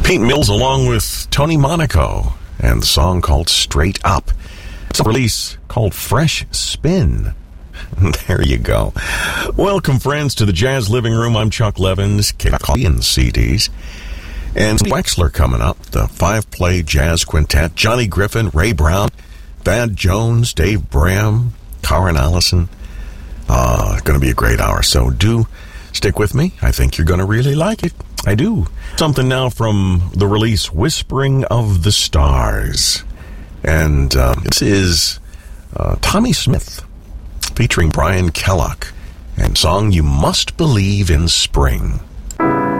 Pete Mills along with Tony Monaco and the song called Straight Up. It's a release called Fresh Spin. There you go. Welcome, friends, to the Jazz Living Room. I'm Chuck Levins, Coffee and CDs. And Wexler coming up, the 5-play jazz quintet, Johnny Griffin, Ray Brown, Thad Jones, Dave Bram, Karen Allison. Going to be a great hour, so do stick with me. I think you're going to really like it. I do. Something now from the release Whispering of the Stars. And this is Tommy Smith featuring Brian Kellogg and song You Must Believe in Spring.